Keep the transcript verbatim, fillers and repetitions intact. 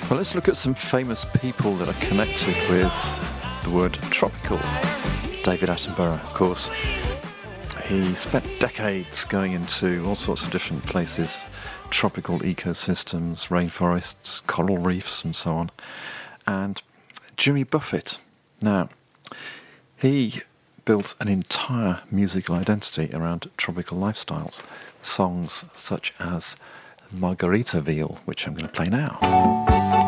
Well, let's look at some famous people that are connected with the word tropical. David Attenborough, of course. He spent decades going into all sorts of different places, tropical ecosystems, rainforests, coral reefs, and so on. And Jimmy Buffett. Now, he built an entire musical identity around tropical lifestyles. Songs such as Margaritaville, which I'm going to play now.